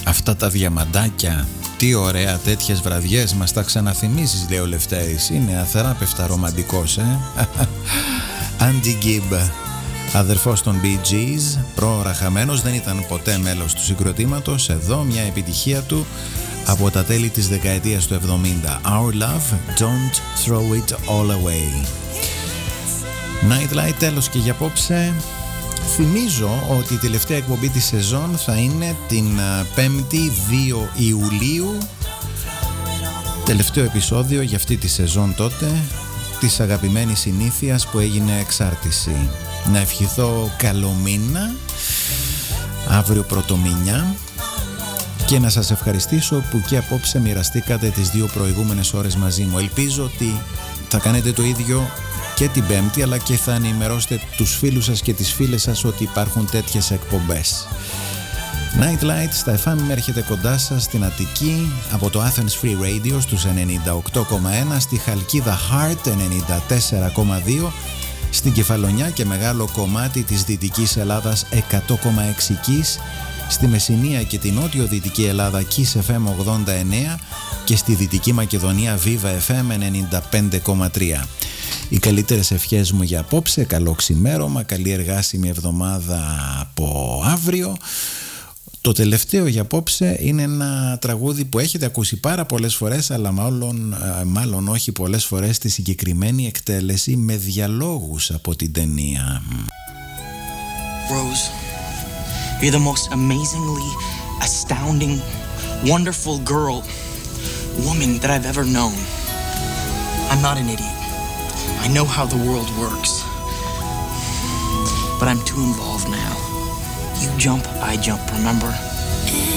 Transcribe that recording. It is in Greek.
Αυτά τα διαμαντάκια, τι ωραία τέτοιες βραδιές, μας τα ξαναθυμίζεις, λέει ο Λευτέρης. Είναι αθεράπευτα ρομαντικός, Andy Gibb, αδερφός των Bee Gees, πρόωρα χαμένος, δεν ήταν ποτέ μέλος του συγκροτήματος. Εδώ μια επιτυχία του από τα τέλη της δεκαετίας του 70. Our love, don't throw it all away. Nightlight, τέλος και για απόψε. Θυμίζω ότι η τελευταία εκπομπή της σεζόν θα είναι την 5η 2 Ιουλίου. Τελευταίο επεισόδιο για αυτή τη σεζόν τότε, της αγαπημένης συνήθειας που έγινε εξάρτηση. Να ευχηθώ καλό μήνα, αύριο πρωτομηνιά, και να σας ευχαριστήσω που και απόψε μοιραστήκατε τις 2 προηγούμενες ώρες μαζί μου. Ελπίζω ότι θα κάνετε το ίδιο και την Πέμπτη, αλλά και θα ενημερώσετε τους φίλους σας και τις φίλες σας ότι υπάρχουν τέτοιες εκπομπές. Nightlight στα FM έρχεται κοντά σας στην Αττική από το Athens Free Radio στους 98,1, στη Χαλκίδα Heart 94,2, στην Κεφαλονιά και μεγάλο κομμάτι της Δυτικής Ελλάδας 100,6 Kiss, στη Μεσσηνία και την νότιο-δυτική Ελλάδα Kiss FM 89 και στη Δυτική Μακεδονία Viva FM 95,3. Οι καλύτερες ευχές μου για απόψε, καλό ξημέρωμα, καλή εργάσιμη εβδομάδα από αύριο. Το τελευταίο για απόψε είναι ένα τραγούδι που έχετε ακούσει πάρα πολλές φορές, αλλά μάλλον όχι πολλές φορές στη συγκεκριμένη εκτέλεση με διαλόγους από την ταινία. Rose, you're the most amazingly astounding, wonderful woman that I've ever known. I'm not an idiot. I know how the world works. But I'm too involved now. You jump, I jump, remember?